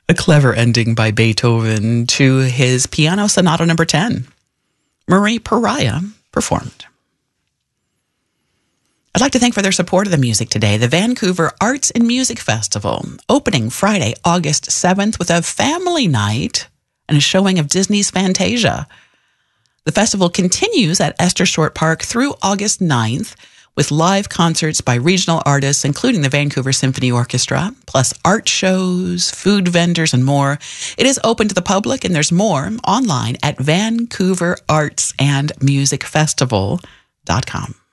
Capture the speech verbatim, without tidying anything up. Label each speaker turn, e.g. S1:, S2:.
S1: A clever ending by Beethoven to his Piano Sonata number ten. Marie Pariah performed. I'd like to thank for their support of the music today, the Vancouver Arts and Music Festival, opening Friday, August seventh with a family night and a showing of Disney's Fantasia. The festival continues at Esther Short Park through August ninth with live concerts by regional artists, including the Vancouver Symphony Orchestra, plus art shows, food vendors, and more. It is open to the public, and there's more online at vancouver arts and music festival dot com.